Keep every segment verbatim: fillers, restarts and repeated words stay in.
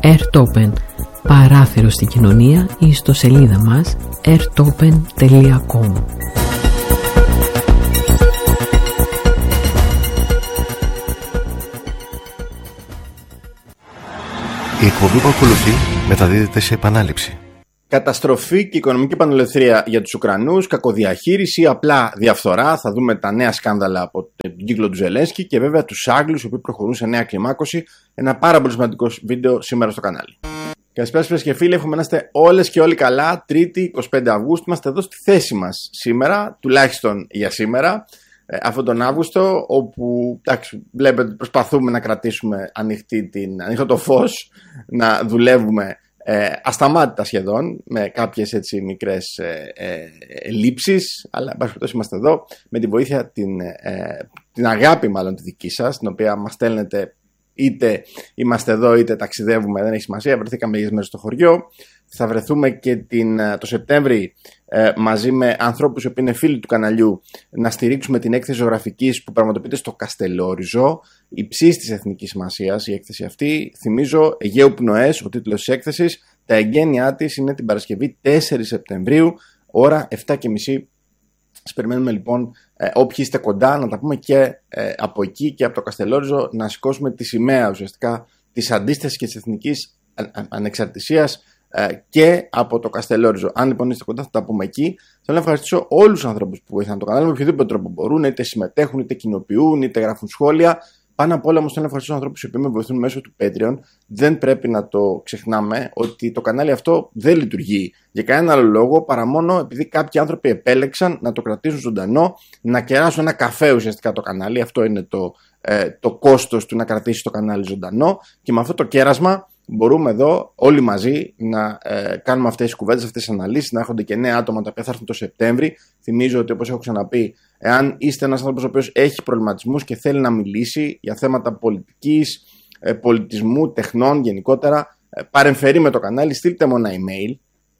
Airtopen, παράθυρο στην κοινωνία, ή στο σελίδα μας airtopen τελεία com. Η εκπομπή που ακολουθεί μεταδίδεται σε επανάληψη. Καταστροφή και οικονομική πανελευθερία για τους Ουκρανούς, κακοδιαχείριση ή απλά διαφθορά. Θα δούμε τα νέα σκάνδαλα από τον κύκλο του Ζελένσκι και βέβαια τους Άγγλους, οι οποίοι προχωρούν σε νέα κλιμάκωση. Ένα πάρα πολύ σημαντικό βίντεο σήμερα στο κανάλι. Καλησπέρα σας και φίλοι, εύχομαι να είστε όλες και όλοι καλά. Τρίτη, εικοστή πέμπτη Αυγούστου, είμαστε εδώ στη θέση μας σήμερα, τουλάχιστον για σήμερα, ε, αυτόν τον Αύγουστο, όπου εντάξει, βλέπετε προσπαθούμε να κρατήσουμε ανοιχτή την, ανοιχτό το φως, να δουλεύουμε Ε, ασταμάτητα σχεδόν, με κάποιες έτσι μικρές ε, ε, λήψεις, αλλά εν πάση περιπτώσει είμαστε εδώ με τη βοήθεια, την, ε, την αγάπη μάλλον τη δική σας, την οποία μας στέλνετε, είτε είμαστε εδώ είτε ταξιδεύουμε, δεν έχει σημασία. Βρεθήκαμε λίγες μέρες στο χωριό. Θα βρεθούμε και την, το Σεπτέμβρη ε, μαζί με ανθρώπους οι οποίοι είναι φίλοι του καναλιού, να στηρίξουμε την έκθεση ζωγραφικής που πραγματοποιείται στο Καστελόριζο, υψής της εθνικής σημασίας η έκθεση αυτή. Θυμίζω, Αιγαίου Πνοές, ο τίτλος της έκθεσης. Τα εγγένειά της είναι την Παρασκευή τέσσερις Σεπτεμβρίου, ώρα επτά και μισή. Σας περιμένουμε λοιπόν, ε, όποιοι είστε κοντά, να τα πούμε και ε, από εκεί και από το Καστελόριζο, να σηκώσουμε τη σημαία ουσιαστικά της αντίστασης και της εθνικής ανεξαρτησίας ε, και από το Καστελόριζο. Αν λοιπόν είστε κοντά, θα τα πούμε εκεί. Θέλω να ευχαριστήσω όλους τους ανθρώπους που βοηθάνε το κανάλι με οποιοδήποτε τρόπο μπορούν, είτε συμμετέχουν, είτε κοινοποιούν, είτε γράφουν σχόλια. Πάνω απ' όλα όμως θέλω να ευχαριστήσω τους ανθρώπους οι οποίοι με βοηθούν μέσω του Patreon. Δεν πρέπει να το ξεχνάμε ότι το κανάλι αυτό δεν λειτουργεί για κανένα άλλο λόγο παρά μόνο επειδή κάποιοι άνθρωποι επέλεξαν να το κρατήσουν ζωντανό, να κεράσουν ένα καφέ ουσιαστικά το κανάλι. Αυτό είναι το, ε, το κόστος του να κρατήσει το κανάλι ζωντανό, και με αυτό το κέρασμα μπορούμε εδώ όλοι μαζί να ε, κάνουμε αυτές τις κουβέντες, αυτές τις αναλύσεις, να έρχονται και νέα άτομα τα οποία θα έρθουν το Σεπτέμβρη. Θυμίζω ότι, όπως έχω ξαναπεί, εάν είστε ένας άνθρωπος ο οποίος έχει προβληματισμούς και θέλει να μιλήσει για θέματα πολιτικής, ε, πολιτισμού, τεχνών γενικότερα, ε, παρεμφερεί με το κανάλι, στείλτε μου ένα email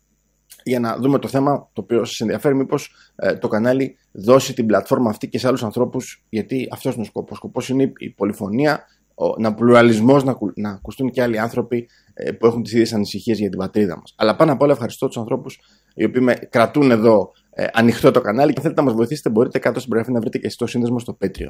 για να δούμε το θέμα το οποίο σας ενδιαφέρει. Μήπως ε, το κανάλι δώσει την πλατφόρμα αυτή και σε άλλους ανθρώπους, γιατί αυτός είναι ο σκοπός. Ο σκοπός είναι η πολυφωνία, να πλουραλισμός, να, να ακουστούν και άλλοι άνθρωποι ε, που έχουν τις ίδιες ανησυχίες για την πατρίδα μας. Αλλά πάνω απ' όλα ευχαριστώ τους ανθρώπους οι οποίοι με κρατούν εδώ ε, ανοιχτό το κανάλι, και αν θέλετε να μας βοηθήσετε μπορείτε κάτω στην περιγραφή να βρείτε και στο σύνδεσμο στο Patreon.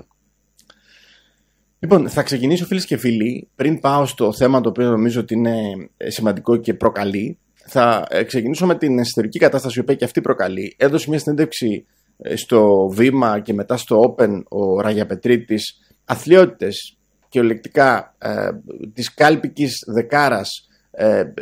Λοιπόν, θα ξεκινήσω φίλες και φίλοι. Πριν πάω στο θέμα το οποίο νομίζω ότι είναι σημαντικό και προκαλεί, θα ξεκινήσω με την εσωτερική κατάσταση, η οποία και αυτή προκαλεί. Έδωσε μια συνέντευξη στο Βήμα και μετά στο Open ο Ραγιαπετρίτης, αθλιότητες κυριολεκτικά ε, της κάλπικης δεκάρας, ε, ε,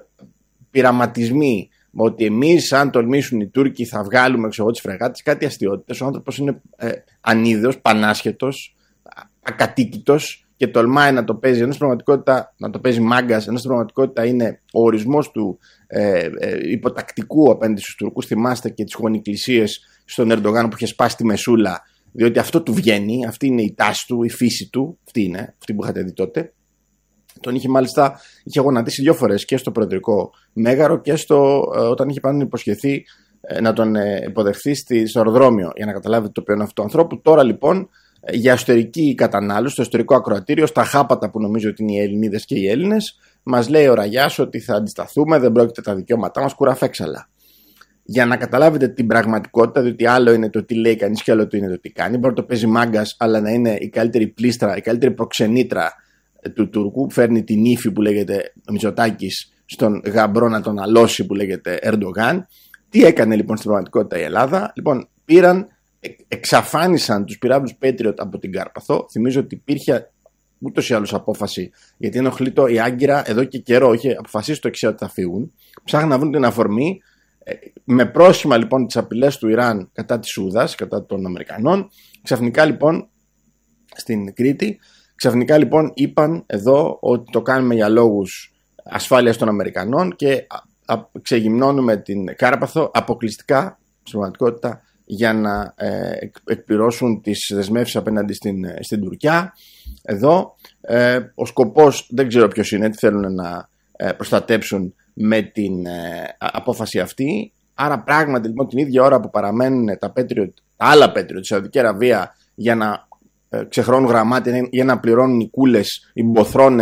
πειραματισμοί, ότι εμείς αν τολμήσουν οι Τούρκοι θα βγάλουμε ξέρω, τις φρεγάτες, κάτι αστιότητες. Ο άνθρωπος είναι ε, ανίδεος, πανάσχετος, ακατοίκητος και τολμάει να το παίζει, ενώ στην πραγματικότητα να το παίζει μάγκας, ενώ στην πραγματικότητα είναι ο ορισμός του ε, ε, υποτακτικού απέναντι στους Τουρκούς. Θυμάστε και τις γονικλησίες στον Ερντογάν που είχε σπάσει τη μεσούλα, διότι αυτό του βγαίνει, αυτή είναι η τάση του, η φύση του, αυτή είναι, αυτή που είχατε δει τότε. Τον είχε μάλιστα, είχε γονατίσει δύο φορές και στο προεδρικό μέγαρο και στο, όταν είχε πάνω υποσχεθεί να τον υποδεχθεί στο αεροδρόμιο, για να καταλάβετε το ποιό είναι αυτό του ανθρώπου. Τώρα λοιπόν για εσωτερική κατανάλωση, στο εσωτερικό ακροατήριο, στα χάπατα που νομίζω ότι είναι οι Ελληνίδες και οι Έλληνες, μας λέει ο Ραγιάς ότι θα αντισταθούμε, δεν πρόκειται τα δικαιώματά μας, κουραφέξαλα. Για να καταλάβετε την πραγματικότητα, διότι άλλο είναι το τι λέει κανείς και άλλο το είναι το τι κάνει. Μπορεί να το παίζει μάγκας, αλλά να είναι η καλύτερη πλήστρα, η καλύτερη προξενήτρα του Τούρκου. Φέρνει την ύφη που λέγεται Μητσοτάκης στον γαμπρό να τον αλώσει που λέγεται Ερντογάν. Τι έκανε λοιπόν στην πραγματικότητα η Ελλάδα? Λοιπόν, πήραν, εξαφάνισαν τους πυράβλους Patriot από την Κάρπαθο. Θυμίζω ότι υπήρχε ούτως ή άλλως απόφαση, γιατί ενοχλεί το η Άγκυρα εδώ και καιρό. Είχε αποφασίσει το εξής ότι θα φύγουν. Ψάχνουν να βρουν την αφορμή. Με πρόσχημα λοιπόν τις απειλές του Ιράν κατά της Σούδας, κατά των Αμερικανών, ξαφνικά λοιπόν στην Κρήτη, ξαφνικά λοιπόν είπαν εδώ ότι το κάνουμε για λόγους ασφάλειας των Αμερικανών και ξεγυμνώνουμε την Κάρπαθο αποκλειστικά στην πραγματικότητα για να ε, εκπληρώσουν τις δεσμεύσεις απέναντι στην, στην Τουρκιά. Εδώ ε, ο σκοπός δεν ξέρω ποιος είναι, τι θέλουν να ε, προστατέψουν με την ε, απόφαση αυτή. Άρα πράγματι λοιπόν την ίδια ώρα που παραμένουν τα, Patriot, τα άλλα Patriot της Σαουδική Αραβία για να ε, ξεχρώνουν γραμμάτια, για να πληρώνουν οι κούλες, οι μποθρώνες,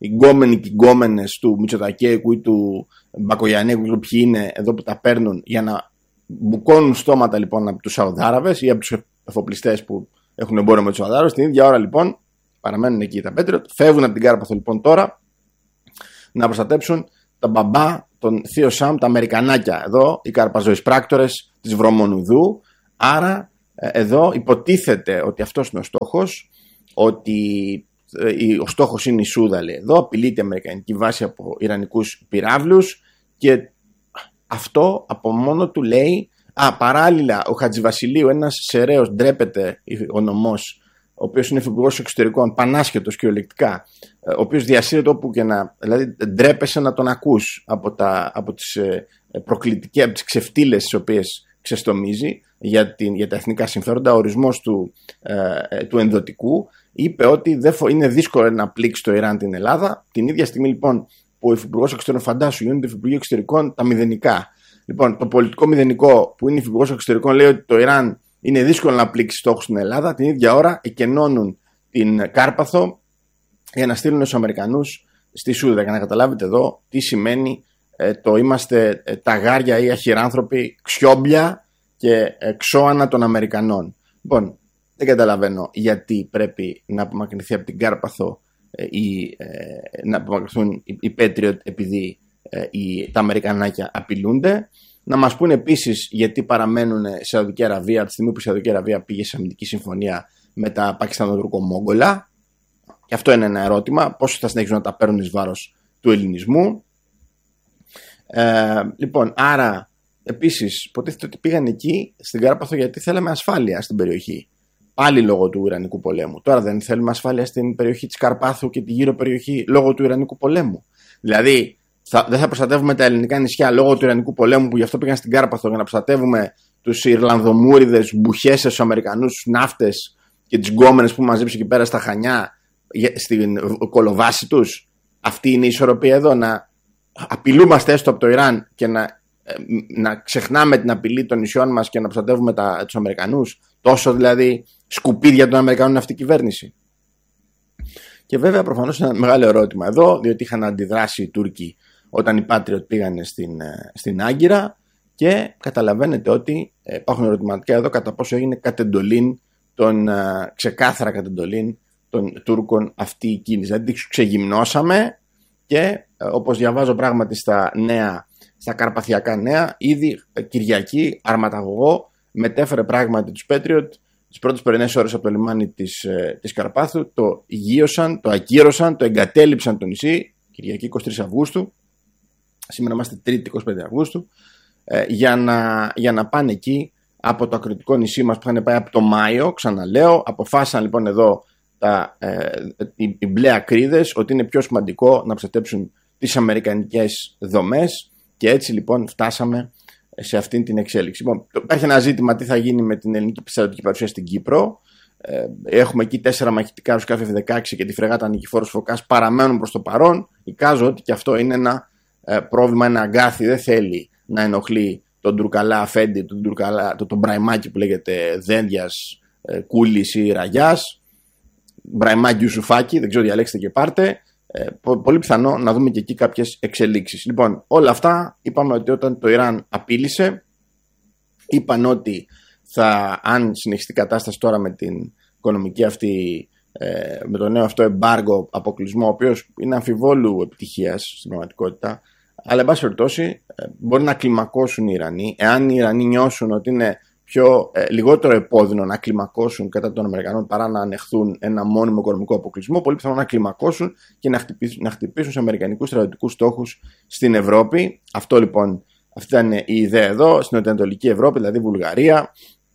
οι γκόμενοι και οι γκόμενες του Μητσοτακέικου ή του Μπακογιαννέικου, ποιοι είναι εδώ που τα παίρνουν για να μπουκώνουν στόματα λοιπόν από τους Σαουδάραβες ή από τους εφοπλιστές που έχουν εμπόριο με τους Σαουδάραβες. Την ίδια ώρα λοιπόν παραμένουν εκεί τα Patriot, φεύγουν από την Κάρπαθο λοιπόν τώρα να προστατέψουν τα μπαμπά, τον θείο Σαμ, τα Αμερικανάκια. Εδώ οι καρπαζοεισπράκτορες της Βρωμονουδού. Άρα εδώ υποτίθεται ότι αυτός είναι ο στόχος, ότι ο στόχος είναι η Σούδα, λέει. Εδώ απειλείται η αμερικανική βάση από ιρανικούς πυράβλους και αυτό από μόνο του λέει. Α, παράλληλα ο Χατζηβασιλείου, ένας σεραίος, ντρέπεται ο νομός, ο οποίος είναι υφυπουργός εξωτερικών, πανάσχετος κυριολεκτικά, ο οποίος διασύρεται όπου και να, δηλαδή ντρέπεσαι να τον ακούς από, τα, από τις προκλητικές, από τις ξεφτύλες τις οποίες ξεστομίζει για, την, για τα εθνικά συμφέροντα. Ο ορισμός του, ε, του ενδοτικού είπε ότι δεν φο, είναι δύσκολο να πλήξει το Ιράν την Ελλάδα. Την ίδια στιγμή λοιπόν που ο υφυπουργός εξωτερικών, φαντάσου, γίνονται υφυπουργοί εξωτερικών τα μηδενικά. Λοιπόν, το πολιτικό μηδενικό που είναι υφυπουργός εξωτερικών λέει ότι το Ιράν είναι δύσκολο να πλήξει στόχους στην Ελλάδα. Την ίδια ώρα εκενώνουν την Κάρπαθο για να στείλουν τους Αμερικανούς στη Σούδα. Για να καταλάβετε εδώ τι σημαίνει ε, το είμαστε ε, ταγάρια ή αχυράνθρωποι, ξιόμπια και ε, ξώανα των Αμερικανών. Λοιπόν, δεν καταλαβαίνω γιατί πρέπει να απομακρυνθεί από την Κάρπαθο ε, ή ε, να απομακρυνθούν οι, οι Patriot επειδή ε, οι, τα Αμερικανάκια απειλούνται. Να μας πούνε επίσης γιατί παραμένουν σε Σαουδική Αραβία από τη στιγμή που η Σαουδική Αραβία πήγε σε αμυντική συμφωνία με τα Πακιστανοτουρκο-Μόγγολα. Και αυτό είναι ένα ερώτημα. Πώς θα συνεχίσουν να τα παίρνουν εις βάρος του ελληνισμού. Ε, λοιπόν, άρα επίσης υποτίθεται ότι πήγαν εκεί στην Κάρπαθο γιατί θέλαμε ασφάλεια στην περιοχή. Πάλι λόγω του Ιρανικού πολέμου. Τώρα δεν θέλουμε ασφάλεια στην περιοχή της Καρπάθου και τη γύρω περιοχή λόγω του Ιρανικού πολέμου. Δηλαδή, θα, δεν θα προστατεύουμε τα ελληνικά νησιά λόγω του Ιρανικού πολέμου που γι' αυτό πήγαν στην Κάρπαθο για να προστατεύουμε τους Ιρλανδομούριδες, μπουχέσες, τους Αμερικανούς, τους ναύτες και τις γκόμενες που μαζέψει εκεί πέρα στα Χανιά στην κολοβάση τους. Αυτή είναι η ισορροπία εδώ, να απειλούμαστε έστω από το Ιράν και να, να ξεχνάμε την απειλή των νησιών μας και να προστατεύουμε τα, τους Αμερικανούς. Τόσο δηλαδή σκουπίδια των Αμερικανών είναι αυτή η κυβέρνηση. Και βέβαια προφανώς είναι ένα μεγάλο ερώτημα εδώ, διότι είχαν αντιδράσει οι Τούρκοι όταν οι Patriot πήγανε στην, στην Άγκυρα και καταλαβαίνετε ότι υπάρχουν ερωτηματικά εδώ κατά πόσο έγινε κατ' εντολήν των, ξεκάθαρα κατ' εντολήν των Τούρκων αυτή η κίνηση. Δηλαδή ξεγυμνώσαμε και όπως διαβάζω πράγματι στα νέα, στα καρπαθιακά νέα, ήδη Κυριακή αρματαγωγό μετέφερε πράγματι τους Patriot τις πρώτες πρωινές ώρες από το λιμάνι της, της Καρπάθου, το γείωσαν, το ακύρωσαν, το εγκατέλειψαν το νησί, Κυριακή εικοστή τρίτη Αυγούστου, σήμερα είμαστε Τρίτη εικοστή πέμπτη Αυγούστου, ε, για, να, για να πάνε εκεί από το ακριτικό νησί μας που είχαν πάει από το Μάιο, ξαναλέω, αποφάσισαν λοιπόν εδώ τα, ε, οι, οι μπλε ακρίδες ότι είναι πιο σημαντικό να προστατέψουν τις αμερικανικές δομές και έτσι λοιπόν φτάσαμε σε αυτήν την εξέλιξη. Λοιπόν, υπάρχει ένα ζήτημα τι θα γίνει με την ελληνική στρατιωτική παρουσία στην Κύπρο. Ε, έχουμε εκεί τέσσερα μαχητικά αεροσκάφη εφ δεκαέξι και τη φρεγάτα Νικηφόρος Φωκάς παραμένουν προς το παρόν. Εικάζω ότι και αυτό είναι ένα ε, πρόβλημα, ένα αγκάθι. Δεν θέλει να ενοχλεί τον Τουρκαλά Αφέντη, τον, Τουρκαλά, τον, τον Μπραϊμάκη που λέγεται Δένδιας, ε, Κούλης ή Ραγιάς. Μπραϊμάκη Ιουσουφάκη, δεν ξέρω, διαλέξτε και πάρτε. Ε, πολύ πιθανό να δούμε και εκεί κάποιες εξελίξεις. Λοιπόν, όλα αυτά είπαμε ότι όταν το Ιράν απείλησε, είπαν ότι θα, αν συνεχιστεί η κατάσταση τώρα με την οικονομική αυτή, ε, με το νέο αυτό εμπάργο αποκλεισμό, ο οποίος είναι αμφιβόλου επιτυχίας στην πραγματικότητα, αλλά εν πάση περιπτώσει ε, μπορεί να κλιμακώσουν οι Ιρανοί, εάν οι Ιρανοί νιώσουν ότι είναι πιο, ε, λιγότερο επώδυνο να κλιμακώσουν κατά των Αμερικανών παρά να ανεχθούν ένα μόνιμο οικονομικό αποκλεισμό, πολύ πιθανό να κλιμακώσουν και να χτυπήσουν, να χτυπήσουν σε αμερικανικούς στρατιωτικούς στόχους στην Ευρώπη. Αυτό λοιπόν, αυτή ήταν η ιδέα εδώ, στην Νοτιοανατολική Ευρώπη, δηλαδή Βουλγαρία.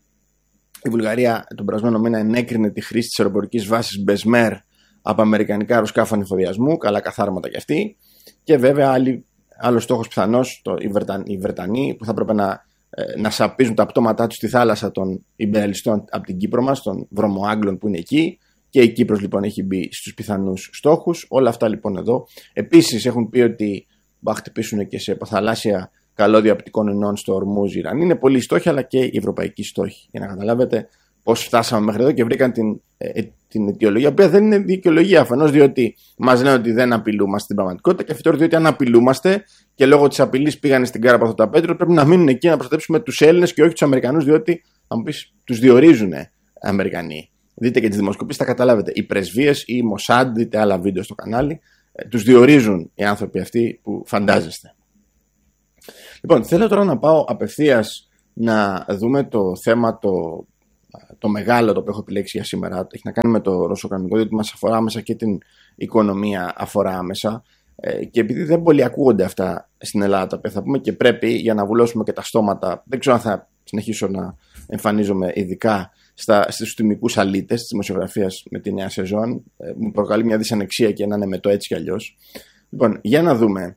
Η Βουλγαρία τον περασμένο μήνα ενέκρινε τη χρήση της αεροπορικής βάσης Μπεσμέρ από αμερικανικά αεροσκάφη ανεφοδιασμού, καλά καθάρματα κι αυτή. Και βέβαια άλλο στόχος πιθανώς, το, οι, Βρεταν, οι Βρετανοί που θα έπρεπε να να σαπίζουν τα πτώματά τους στη θάλασσα των Ιμπεριαλιστών από την Κύπρο μας, των Βρωμοάγγλων που είναι εκεί, και η Κύπρος λοιπόν έχει μπει στους πιθανούς στόχους. Όλα αυτά λοιπόν εδώ. Επίσης έχουν πει ότι θα χτυπήσουν και σε υποθαλάσσια καλώδια οπτικών ινών στο Ορμούζ Ιράν. Είναι πολλοί στόχοι, αλλά και οι ευρωπαϊκοί στόχοι. Για να καταλάβετε πώς φτάσαμε μέχρι εδώ και βρήκαν την, ε, την αιτιολογία, που δεν είναι δικαιολογία. Αφενός διότι μας λένε ότι δεν απειλούμαστε στην πραγματικότητα, και αφετέρου διότι αν απειλούμαστε και λόγω της απειλής πήγανε στην κάρα από αυτό τα πέτρο, πρέπει να μείνουν εκεί να προστατεύσουμε τους Έλληνες και όχι τους Αμερικανούς, διότι θα μου πεις, τους διορίζουν Αμερικανοί. Δείτε και τις δημοσκοπήσεις, θα καταλάβετε. Οι πρεσβείες ή η Mossad, δείτε άλλα βίντεο στο κανάλι, ε, τους διορίζουν οι άνθρωποι αυτοί που φαντάζεστε. Λοιπόν, θέλω τώρα να πάω απευθείας να δούμε το θέμα το, το μεγάλο το οποίο έχω επιλέξει για σήμερα. Έχει να κάνει με το ρωσοκανονικό, διότι μας αφορά άμεσα και την οικονομία αφορά άμεσα. Ε, και επειδή δεν πολύ ακούγονται αυτά στην Ελλάδα, τα οποία θα πούμε και πρέπει για να βουλώσουμε και τα στόματα, δεν ξέρω αν θα συνεχίσω να εμφανίζομαι ειδικά στα, στους τιμικούς αλήτες της δημοσιογραφίας με τη νέα σεζόν. Ε, μου προκαλεί μια δυσανεξία και να είναι με το έτσι κι αλλιώς. Λοιπόν, για να δούμε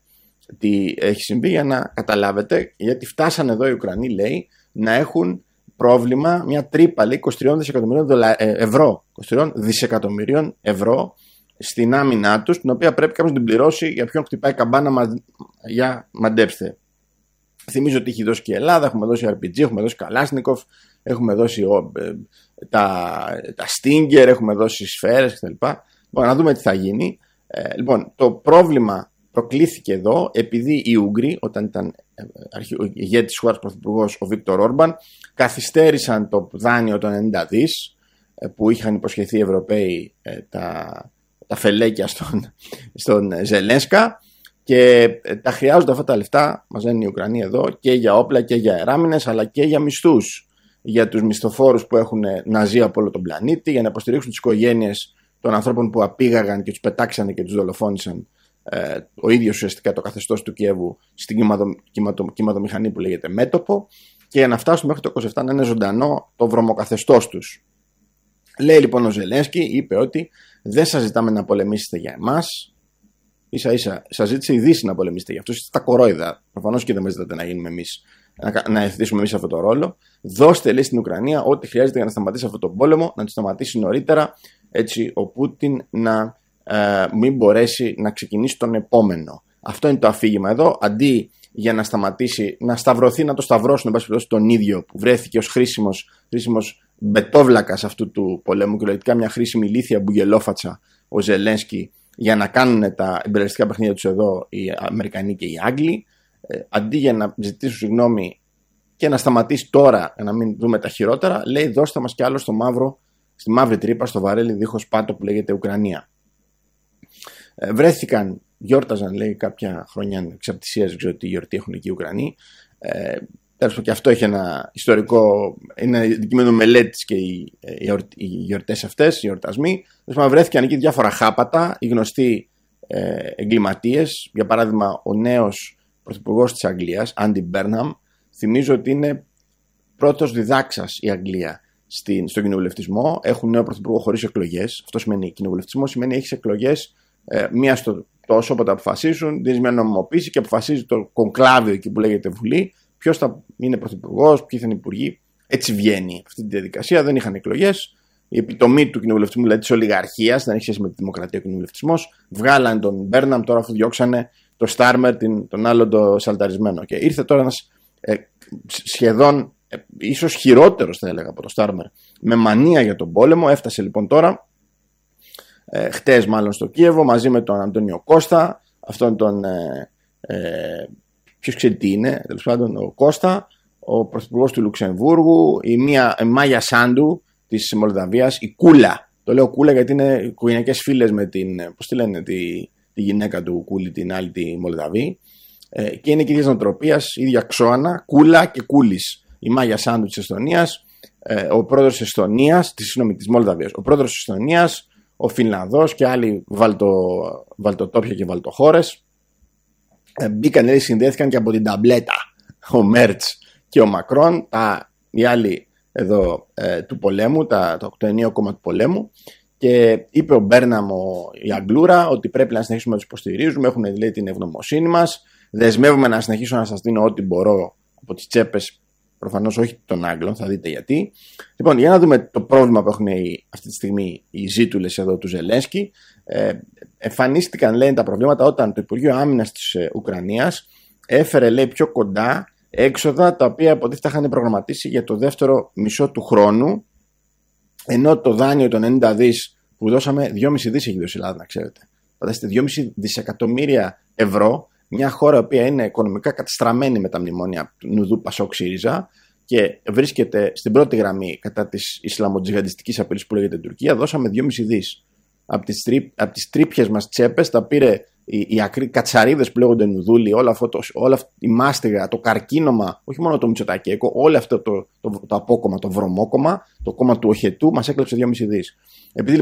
τι έχει συμβεί, για να καταλάβετε, γιατί φτάσανε εδώ οι Ουκρανοί, λέει, να έχουν πρόβλημα, μια τρύπα, λέει, είκοσι τρία δισεκατομμυρίων δολα... ευρώ, είκοσι τρία δισεκατομμυρίων ευρώ στην άμυνά τους, την οποία πρέπει κάποιος να την πληρώσει για ποιον χτυπάει καμπάνα μα... για μαντέψτε. Θυμίζω ότι έχει δώσει και η Ελλάδα, έχουμε δώσει αρ πι τζι, έχουμε δώσει Καλάσνικοφ, έχουμε δώσει ο, ε, τα, τα Stinger, έχουμε δώσει σφαίρες κτλ. Λοιπόν, να δούμε τι θα γίνει. Ε, λοιπόν, το πρόβλημα προκλήθηκε εδώ επειδή οι Ούγγροι, όταν ήταν ηγέτης της χώρας πρωθυπουργός ο Βίκτορ Όρμπαν, καθυστέρησαν το δάνειο των ενενήντα δις που είχαν υποσχεθεί οι Ευρωπαίοι, τα, τα φελέκια στον, στον Ζελένσκα, και τα χρειάζονται αυτά τα λεφτά, μας λένε οι Ουκρανοί εδώ, και για όπλα και για αεράμινες, αλλά και για μισθούς για τους μισθοφόρους που έχουν να ζει από όλο τον πλανήτη, για να υποστηρίξουν τις οικογένειες των ανθρώπων που απήγαγαν και τους πετάξανε και τους δολοφόνησαν ε, ο ίδιος ουσιαστικά το καθεστώς του Κιέβου στην κυματο, κυματο, κυματομηχανή που λέγεται μέτωπο, και για να φτάσουν μέχρι το είκοσι επτά να είναι ζωντανό το βρωμοκαθεστώς τους. Λέει λοιπόν ο Ζελένσκι, είπε ότι δεν σας ζητάμε να πολεμήσετε για εμάς, ίσα ίσα σας ζήτησε η Δύση να πολεμήσετε για αυτούς, είστε τα κορόιδα, προφανώς και δεν μας ζητάτε να γίνουμε εμείς, να, να ευθύσουμε εμείς αυτό το ρόλο. Δώστε, λέει, στην Ουκρανία ό,τι χρειάζεται για να σταματήσει αυτό τον πόλεμο, να το σταματήσει νωρίτερα, έτσι ο Πούτιν να ε, μην μπορέσει να ξεκινήσει τον επόμενο. Αυτό είναι το αφήγημα εδώ. Αντί για να σταματήσει, να σταυρωθεί, να το σταυρώσουν εν πάση περιπτώσει τον ίδιο που βρέθηκε ως χρήσιμος, χρήσιμος μπετόβλακας αυτού του πολέμου, και λογικά μια χρήσιμη ηλίθια μπουγελόφατσα ο Ζελένσκι, για να κάνουν τα εμπεραστικά παιχνίδια τους εδώ οι Αμερικανοί και οι Άγγλοι, ε, αντί για να ζητήσουν συγγνώμη και να σταματήσει τώρα, για να μην δούμε τα χειρότερα, λέει δώστε μας κι άλλο στο μαύρο, στη μαύρη τρύπα, στο βαρέλι δίχως πάτο που λέγεται Ουκρανία. Ε, βρέθηκαν, γιόρταζαν, λέει, κάποια χρόνια εξαπτυσίας, δεν ξέρω τι γιορτή έχουν εκεί οι Ουκρανοί. Ε, και αυτό έχει ένα ιστορικό, είναι αντικείμενο μελέτης και οι, οι γιορτές αυτές, οι εορτασμοί. Βρέθηκαν εκεί διάφορα χάπατα, οι γνωστοί ε, εγκληματίες. Για παράδειγμα, ο νέος πρωθυπουργός της Αγγλίας, Άντι Μπέρναμ, θυμίζω ότι είναι πρώτος διδάξας η Αγγλία στην, στον κοινοβουλευτισμό. Έχουν νέο πρωθυπουργό χωρίς εκλογές. Αυτό σημαίνει κοινοβουλευτισμό, σημαίνει έχεις εκλογές ε, μία στο τόσο, όποτε αποφασίσουν, δίνεις μια νομιμοποίηση και αποφασίζει το κονκλάβιο εκεί που λέγεται Βουλή. Ποιος θα είναι πρωθυπουργός, ποιοι θα είναι υπουργοί. Έτσι βγαίνει αυτή τη διαδικασία. Δεν είχαν εκλογές. Η επιτομή του κοινοβουλευτισμού, δηλαδή της ολιγαρχίας, δεν έχει σχέση με τη δημοκρατία ο κοινοβουλευτισμός. Βγάλαν τον Μπέρναμ, τώρα αφού διώξανε το Στάρμερ, τον άλλον το σαλταρισμένο. Και ήρθε τώρα ένας ε, σχεδόν, ε, ίσως χειρότερος θα έλεγα από το Στάρμερ, με μανία για τον πόλεμο. Έφτασε λοιπόν τώρα, ε, χτες μάλλον στο Κίεβο, μαζί με τον Αντώνιο Κώστα, αυτόν τον. Ε, ε, Ποιος ξέρει τι είναι, τέλος πάντων, ο Κώστα, ο πρωθυπουργός του Λουξεμβούργου, η, μία, η Μάγια Σάντου της Μολδαβίας, η Κούλα. Το λέω Κούλα γιατί είναι οικογενειακές φίλες με την, πώς τη λένε, τη, τη γυναίκα του Κούλη, την άλλη τη Μολδαβή. Ε, και είναι και ίδιας νοοτροπίας, ίδια ξώανα, Κούλα και Κούλης. Η Μάγια Σάντου της Εστονίας, ε, ο πρόεδρος της Εστονίας, της, συγγνώμη, της Μολδαβίας, ο πρόεδρος της Εστονίας, ο Φινλανδός και άλλοι βαλτο, βαλτοτόπια και βαλτοχώρες. Μπήκαν, δηλαδή συνδέθηκαν και από την ταμπλέτα ο Μέρτς και ο Μακρόν, τα, οι άλλοι εδώ ε, του πολέμου, τα, το, το ενίο κόμμα του πολέμου, και είπε ο Μπέρναμ, η Αγγλούρα, ότι πρέπει να συνεχίσουμε να τους υποστηρίζουμε, έχουν, λέει, την ευγνωμοσύνη μας, δεσμεύουμε να συνεχίσω να σας δίνω ό,τι μπορώ από τις τσέπες, προφανώς όχι των Άγγλων, θα δείτε γιατί. Λοιπόν, για να δούμε το πρόβλημα που έχουν οι, αυτή τη στιγμή οι ζήτουλες εδώ του Ζελένσκι. Ε, εμφανίστηκαν, λένε, τα προβλήματα όταν το Υπουργείο Άμυνας της ε, Ουκρανίας έφερε, λέει, πιο κοντά έξοδα τα οποία υποτίθεται είχαν προγραμματίσει για το δεύτερο μισό του χρόνου Ενώ το δάνειο των ενενήντα δις που δώσαμε, δυόμισι δις έχει δώσει η Ελλάδα, να ξέρετε. Φανταστείτε, δυόμισι δισεκατομμύρια ευρώ, μια χώρα η οποία είναι οικονομικά καταστραμμένη με τα μνημόνια του Νουδού, Πασόκ, ΣΥΡΙΖΑ και βρίσκεται στην πρώτη γραμμή κατά της Ισλαμοτζιχαντιστικής απειλής που λέγεται Τουρκία, δώσαμε δυόμισι δις. Από τις, τρί, από τις τρύπιες μας τσέπες τα πήρε οι, οι ακρι, κατσαρίδες που λέγονται Νουδούλοι, όλο αυτό το, όλα αυτή, η μάστιγα, το καρκίνωμα, όχι μόνο το Μητσοτακέκο, όλο αυτό το, το, το, το απόκομμα, το βρωμόκομμα, το κόμμα του Οχετού, μας έκλεψε δυόμισι δις. Επειδή